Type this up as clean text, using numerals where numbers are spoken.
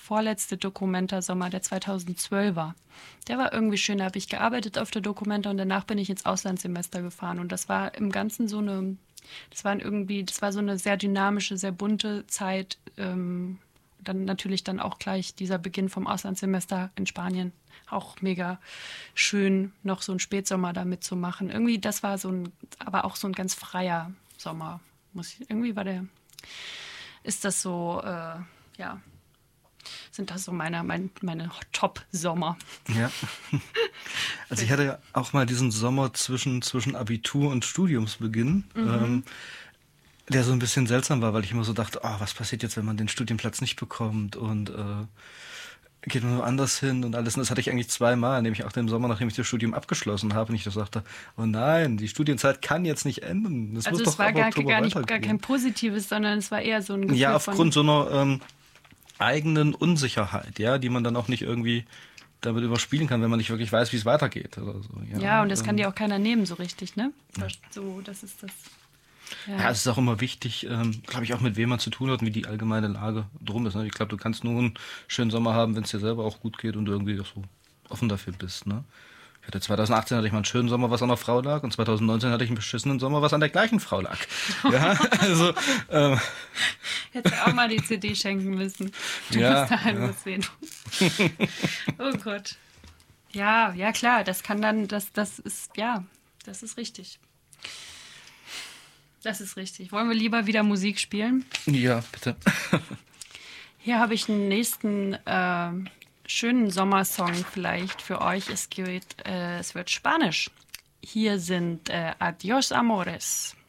vorletzte Documenta-Sommer, der 2012er. Der war irgendwie schön, da habe ich gearbeitet auf der Documenta und danach bin ich ins Auslandssemester gefahren. Und das war im Ganzen das war so eine sehr dynamische, sehr bunte Zeit. Dann natürlich dann auch gleich dieser Beginn vom Auslandssemester in Spanien. Auch mega schön, noch so einen Spätsommer da mitzumachen. Irgendwie, das war aber auch so ein ganz freier Sommer. Ist das so, ja, sind das so meine Top-Sommer. Ja. Also ich hatte ja auch mal diesen Sommer zwischen Abitur und Studiumsbeginn, der so ein bisschen seltsam war, weil ich immer so dachte, was passiert jetzt, wenn man den Studienplatz nicht bekommt und geht man woanders hin und alles. Und das hatte ich eigentlich zweimal, nämlich auch den Sommer, nachdem ich das Studium abgeschlossen habe und ich das dachte, oh nein, die Studienzeit kann jetzt nicht enden. Das also muss es doch war gar weitergehen. kein Positives, sondern es war eher so ein Gefühl ja, aufgrund so einer eigenen Unsicherheit, ja, die man dann auch nicht irgendwie damit überspielen kann, wenn man nicht wirklich weiß, wie es weitergeht oder so. Ja, und das kann dir auch keiner nehmen so richtig, ne? So, das ist das. Ja, es ist auch immer wichtig, glaube ich, auch mit wem man zu tun hat und wie die allgemeine Lage drum ist. Ne? Ich glaube, du kannst nur einen schönen Sommer haben, wenn es dir selber auch gut geht und du irgendwie auch so offen dafür bist. Ne? 2018 hatte ich mal einen schönen Sommer, was an der Frau lag, und 2019 hatte ich einen beschissenen Sommer, was an der gleichen Frau lag. Ja, also hätte auch mal die CD schenken müssen. Du musst da was sehen. Oh Gott. Ja, klar, das kann dann, das ist richtig. Das ist richtig. Wollen wir lieber wieder Musik spielen? Ja, bitte. Hier habe ich einen nächsten schönen Sommersong vielleicht für euch. Es wird Spanisch. Hier sind Adiós Amores.